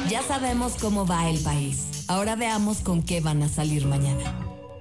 Ya sabemos cómo va el país. Ahora veamos con qué van a salir mañana.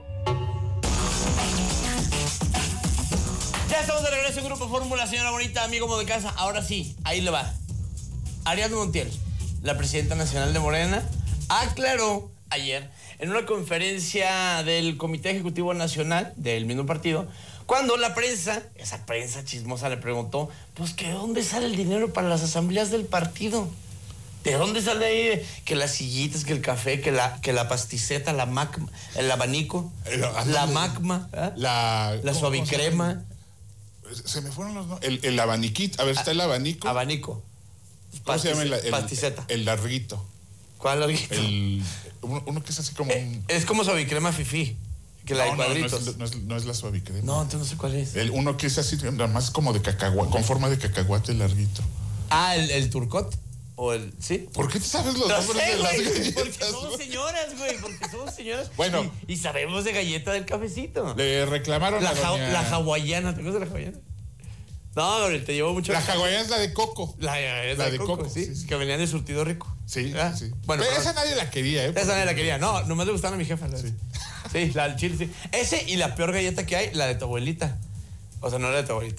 Ya estamos de regreso en Grupo Fórmula, señora bonita, amigo de casa. Ahora sí, ahí le va. Ariadna Montiel, la presidenta nacional de Morena, aclaró ayer en una conferencia del Comité Ejecutivo Nacional del mismo partido, cuando la prensa, esa prensa chismosa, le preguntó, pues que ¿de dónde sale el dinero para las asambleas del partido? ¿De dónde sale ahí que las sillitas, que el café, que la pasticeta, la macma, el abanico, la macma, la suavicrema? Se me fueron los nombres. El abaniquito. A ver, está el abanico. Abanico. ¿Cómo se llama pasticeta? El larguito. ¿Cuál larguito? Uno que es así como un... Es como suavicrema fifí, que la de cuadritos. No es la suavicrema. No, entonces no sé cuál es. Uno que es así, nada más como de cacahuate, con forma de cacahuate larguito. Ah, el turcot. O el, ¿sí? ¿Por qué te sabes los nombres de las galletas? Porque somos señoras, güey. Porque somos señoras. Bueno. Y sabemos de galleta del cafecito. Le reclamaron la hawaiana. ¿Te acuerdas de la hawaiana? No, Gabriel, te llevó mucho. La hawaiana es la de coco. La de coco, sí. Sí. Que venían de surtido rico. Sí, sí. Bueno, pero esa nadie la quería, ¿eh? Esa nadie la quería. No, nomás le gustaban a mi jefa. Sí. Sí, la del chile, sí. Ese y la peor galleta que hay, la de tu abuelita. O sea, no la de tu abuelita.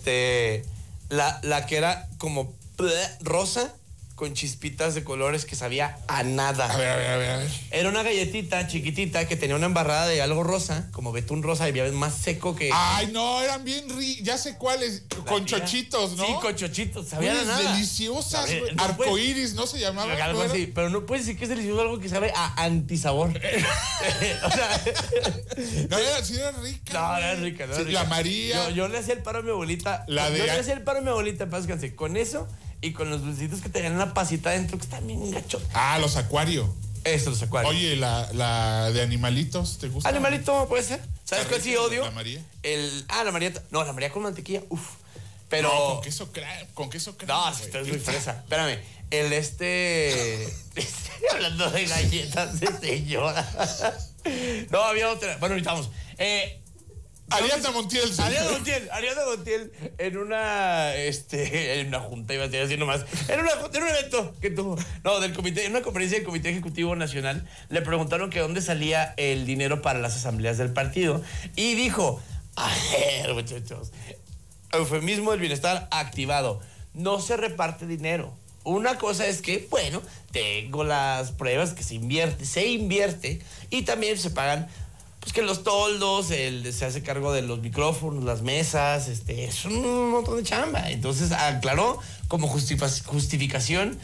La que era como rosa, con chispitas de colores que sabía a nada. A ver. Era una galletita chiquitita que tenía una embarrada de algo rosa, como betún rosa, y bien más seco que... Ay, no, eran bien ya sé cuáles, con chochitos, ¿no? Sí, con chochitos, sabían a nada. Deliciosas, güey. No arcoíris, ¿no se llamaba? Algo así, pero no puedes decir que es delicioso algo que sabe a antisabor. O sea... No, sí eran ricas. No, eran ricas. Sí, la María. Yo le hacía el paro a mi abuelita. Yo le hacía el paro a mi abuelita, páscanse, con eso... Y con los dulcitos que tenían una pasita adentro que están bien gachos. Ah, los acuario. Eso, los acuarios. Oye, la de animalitos, ¿te gusta? Animalito, puede ser. ¿Sabes cuál sí odio? ¿La María? La María. No, la María con mantequilla, uf. Pero... No, con queso crema. No, si esto es muy fresa. Espérame. Hablando de galletas de señora. No, había otra. Bueno, ahorita vamos. Ariadna Montiel. Ariadna Montiel en una junta, iba a decir nomás, en un evento que tuvo, en una conferencia del Comité Ejecutivo Nacional, le preguntaron que dónde salía el dinero para las asambleas del partido, y dijo, a ver, muchachos, eufemismo del bienestar activado, no se reparte dinero. Una cosa es que, bueno, tengo las pruebas que se invierte, y también se pagan, pues que los toldos, se hace cargo de los micrófonos, las mesas, es un montón de chamba. Entonces aclaró como justificación,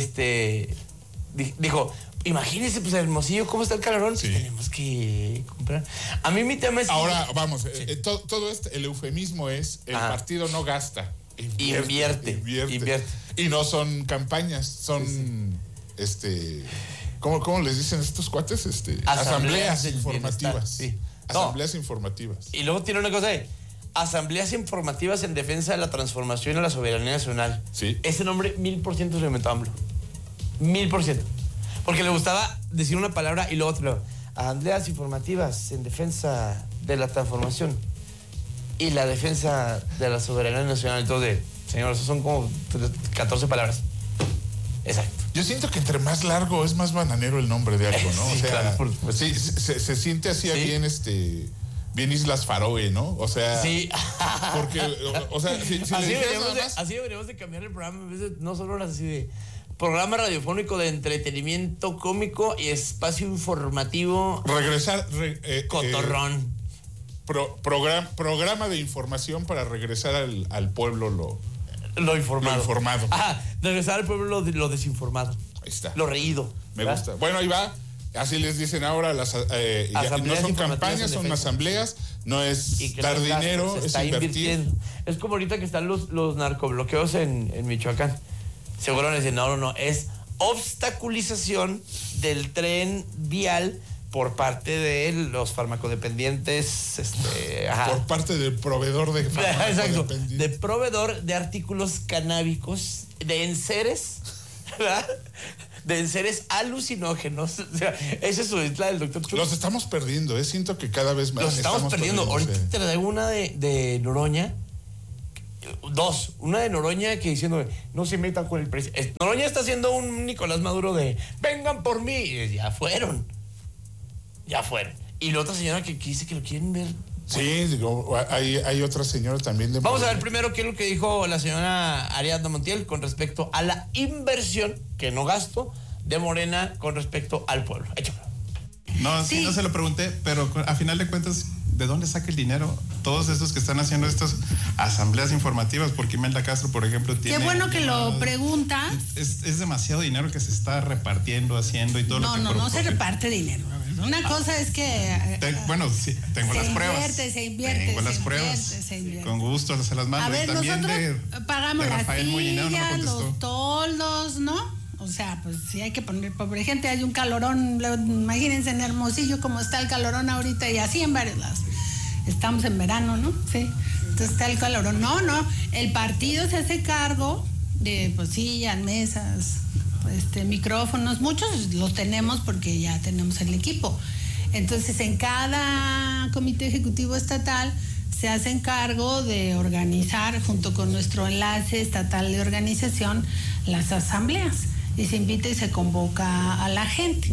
dijo, imagínense, pues Hermosillo, ¿cómo está el calorón? Sí. Tenemos que comprar. A mí mi tema es... Ahora, vamos, sí. todo el eufemismo es, el partido no gasta. Invierte. Y no son campañas, son, ¿Cómo les dicen estos cuates? Asambleas informativas. Sí. Asambleas informativas. Y luego tiene una cosa ahí. Asambleas informativas en defensa de la transformación y la soberanía nacional. Sí. Ese nombre 1000% se lo inventó AMLO. 1000%. Porque le gustaba decir una palabra y luego otro. Asambleas informativas en defensa de la transformación y la defensa de la soberanía nacional. Entonces, señor, eso son como 14 palabras. Exacto. Yo siento que entre más largo es más bananero el nombre de algo, ¿no? Sí, o sea, claro, sí, se siente así bien, bien Islas Faroe, ¿no? O sea, sí. Porque, o sea, si así deberíamos de cambiar el programa, en vez de no solo así de programa radiofónico de entretenimiento cómico y espacio informativo. Regresar, cotorrón. Programa de información para regresar al pueblo lo informado. Regresar al pueblo lo desinformado. Ahí está. Lo reído. Me gusta. Bueno, ahí va. Así les dicen ahora, no son campañas, son asambleas, no es dar dinero, es invertir. Es como ahorita que están los narcobloqueos en Michoacán. Seguro me dicen, no, es obstaculización del tren vial por parte de los farmacodependientes, por parte del proveedor de farmacodependientes. Exacto, de proveedor de artículos canábicos, de enseres, ¿verdad? De enseres alucinógenos. O sea, esa es su isla del doctor Chuck. Los estamos perdiendo, siento que cada vez más los estamos perdiendo. Ahorita te traigo una de Noroña. Dos. Una de Noroña que diciendo, no se metan con el presidente. Noroña está haciendo un Nicolás Maduro de, vengan por mí. Y ya fueron. Y la otra señora que dice que lo quieren ver. Sí, hay otra señora también de... Vamos a ver primero qué es lo que dijo la señora Ariadna Montiel con respecto a la inversión, que no gasto, de Morena con respecto al pueblo. Échalo. No, sí, no se lo pregunté, pero a final de cuentas, ¿de dónde saca el dinero? Todos estos que están haciendo estas asambleas informativas, porque Imelda Castro, por ejemplo, tiene... Qué bueno que lo preguntas. Es demasiado dinero que se está repartiendo, haciendo y todo lo que... No se reparte dinero. Una cosa es que... sí, tengo las pruebas. Se invierte. Tengo las pruebas. Con gusto se las mando. A ver, también nosotros pagamos de las Rafael Molinero, sillas, no los toldos, ¿no? O sea, pues sí hay que poner, pobre gente, hay un calorón, imagínense en Hermosillo como está el calorón ahorita y así en varios lados. Estamos en verano, ¿no? Sí. Entonces está el calorón. No, el partido se hace cargo de pues sillas, mesas, micrófonos, muchos los tenemos porque ya tenemos el equipo. Entonces en cada comité ejecutivo estatal se hacen cargo de organizar junto con nuestro enlace estatal de organización las asambleas y se invita y se convoca a la gente.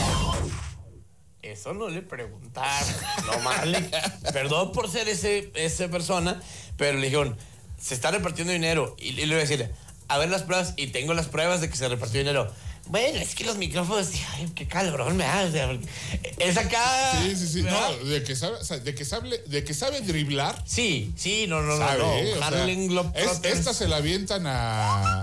Eso no le preguntaron. Perdón por ser esa persona, pero le dijeron, se está repartiendo dinero. Y le voy a decirle, a ver las pruebas, y tengo las pruebas de que se repartió dinero. Bueno, es que los micrófonos, ay, qué cabrón me da. Es acá. Sí. ¿Verdad? No, de que sabe driblar. Sí, no. Esta se la avientan a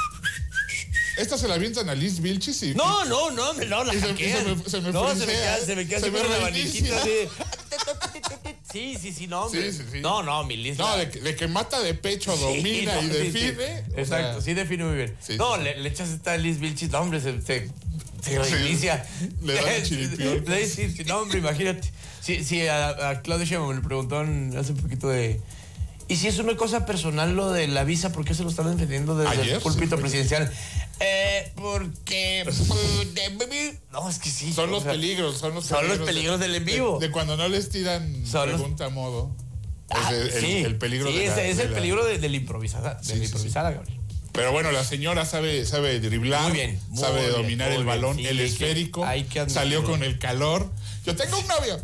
Liz Vilchis y... No, la hackean. Se me queda haciendo una maniquita así. Sí, no, hombre. Sí. No, mi Liz. No, de que mata de pecho, domina y define. Sí. Exacto, sí define muy bien. Sí, le echas esta Liz Vilchis, no, hombre, se reinicia. Le da chiripión. Sí, no, hombre, imagínate. Sí, a Claudia Sheinbaum me le preguntó hace un poquito de... ¿Y si es una cosa personal lo de la visa? ¿Por qué se lo están defendiendo desde el púlpito presidencial? Porque... No, es que sí. Son los peligros del en vivo. De cuando no les tiran pregunta a modo. El peligro es el peligro de la improvisada. Gabriel. Pero bueno, la señora sabe driblar. Muy bien. Sabe dominar el balón, el esférico. Salió con el calor. Yo tengo un novio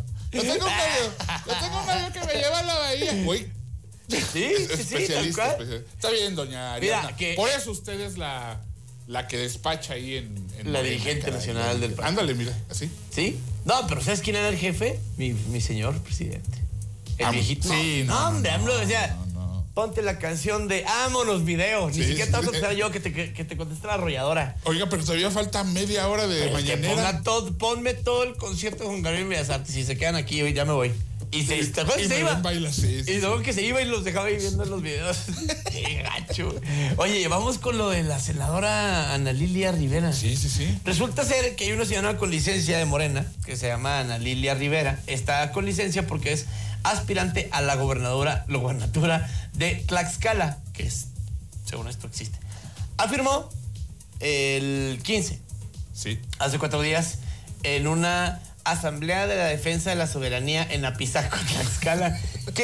que me lleva a la bahía. Uy. Sí, especialista. Está bien, doña Ariadna. Por eso usted es la que despacha ahí en la dirigente nacional del país. Ándale, mira, así. ¿Sí? No, pero ¿sabes quién era el jefe? Mi señor presidente. El viejito. Sí, no, hombre, AMLO decía, ponte la canción de Ámonos Video. Ni siquiera te vas a contestar yo que te conteste la arrolladora. Oiga, pero todavía falta media hora de mañanera. Ponme todo el concierto con Gabriel Bellas Artes. Si se quedan aquí, hoy ya me voy. Y se iba. Y luego que se iba y los dejaba ahí viendo los videos. Qué gacho. Oye, vamos con lo de la senadora Ana Lilia Rivera. Sí. Resulta ser que hay una señora con licencia de Morena, que se llama Ana Lilia Rivera. Está con licencia porque es aspirante a la gobernatura de Tlaxcala, que es, según esto, existe. Afirmó el 15. Sí. Hace 4 días, en una Asamblea de la Defensa de la Soberanía en Apizaco, Tlaxcala.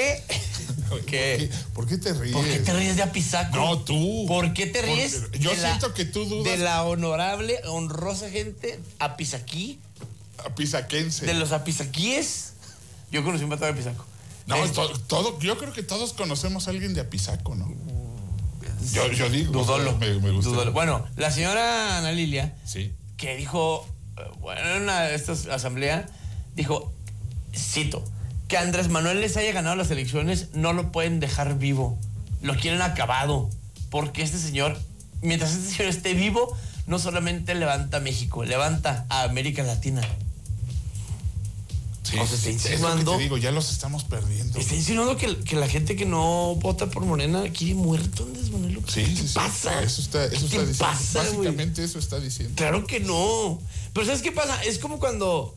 ¿Por qué te ríes? ¿Por qué te ríes de Apizaco? No, tú. ¿Por qué te ríes? Yo siento que tú dudas. De la honorable, honrosa gente apizaquí. Apizaquense. De los apizaquíes. Yo conocí un vato de Apizaco. No, yo creo que todos conocemos a alguien de Apizaco, ¿no? Yo digo. Dudolo. Me gusta. Dudolo. Bueno, la señora Ana Lilia, sí, que dijo, en una de estas asambleas, dijo, cito, que Andrés Manuel les haya ganado las elecciones, no lo pueden dejar vivo. Lo quieren acabado. Porque mientras este señor esté vivo, no solamente levanta a México, levanta a América Latina. Sí, está insinuando, es lo que te digo, ya los estamos perdiendo. Está insinuando que la gente que no vota por Morena quiere muerto Andrés Manuel. ¿Qué pasa? Eso está diciendo. Pasa, básicamente eso está diciendo. Claro que no. Pero ¿sabes qué pasa? Es como cuando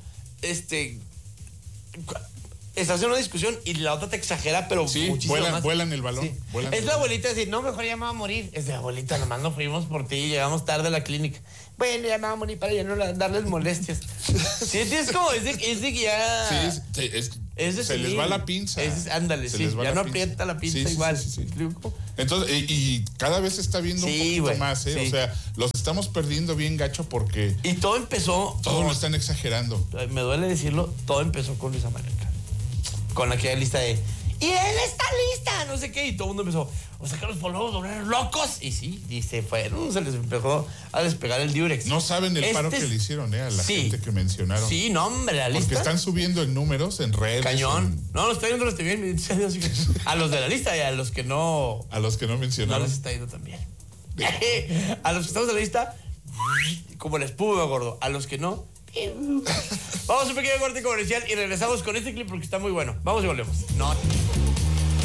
estás en una discusión y la otra te exagera, pero muchísimo más. Vuelan el balón. Sí. Es la abuelita decir, no, mejor ya me va a morir. Es de abuelita, nomás no fuimos por ti, llegamos tarde a la clínica. Bueno, ya me va a morir para ya no darles molestias. Sí, es como, es de que ya... Sí, Se les va la pinza. Ándale, sí. Ya no aprieta la pinza igual. Sí. Entonces, y cada vez se está viendo un poquito más, ¿eh? Sí. O sea, los estamos perdiendo bien gacho porque... Y todo empezó... Todo lo están exagerando. Me duele decirlo, todo empezó con Luis Amaral. Con aquella lista de... Y él está lista, no sé qué. Y todo el mundo empezó, o sea, que los polvos doblaron locos. Y sí, y se fueron, se les empezó a despegar el diurex. No saben el paro que le hicieron, a la gente que mencionaron. Sí, no, hombre, la lista. Porque están subiendo en números, en redes. Cañón. No, los está yendo los bien. A los de la lista y a los que no. A los que no mencionaron. No les está yendo también. A los que estamos en la lista, como la espuma, gordo. A los que no. Vamos a un pequeño corte comercial y regresamos con este clip porque está muy bueno. Vamos y volvemos. No.